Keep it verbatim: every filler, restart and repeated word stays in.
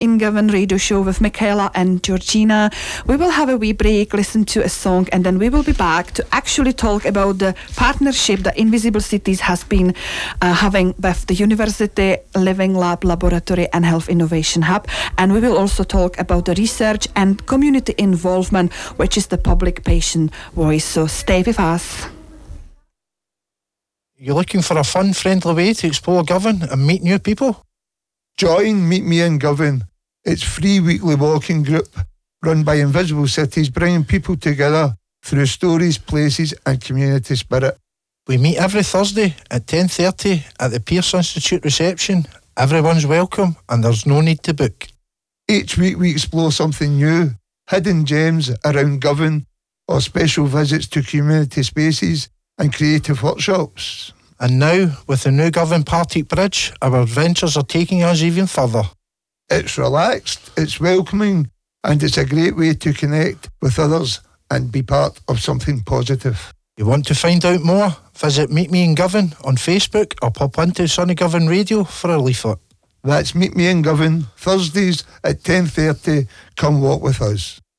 in Govan radio show with Michaela and Georgina. We will have a wee break, listen to a song, and then we will be back to actually talk about the partnership that Invisible Cities has been uh, having with the University Living Lab Laboratory and Health Innovation Hub. And we will also talk about the research and community involvement, which is the public patient voice. So stay with us. You're looking for a fun, friendly way to explore Govan and meet new people? Join Meet Me in Govan. It's free weekly walking group run by Invisible Cities, bringing people together through stories, places and community spirit. We meet every Thursday at ten thirty at the Pearce Institute reception. Everyone's welcome and there's no need to book. Each week we explore something new, hidden gems around Govan or special visits to community spaces and creative workshops. And now, with the new Govan Partick Bridge, our adventures are taking us even further. It's relaxed, it's welcoming, and it's a great way to connect with others and be part of something positive. You want to find out more? Visit Meet Me in Govan on Facebook or pop into Sunny Govan Radio for a leaflet. That's Meet Me in Govan, Thursdays at ten thirty. Come walk with us.